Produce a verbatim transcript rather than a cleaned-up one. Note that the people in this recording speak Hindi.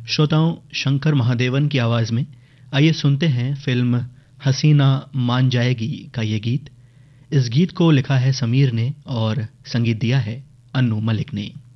श्रोताओं, शंकर महादेवन की आवाज में आइए सुनते हैं फिल्म हसीना मान जाएगी का ये गीत। इस गीत को लिखा है समीर ने और संगीत दिया है अन्नू मलिक ने।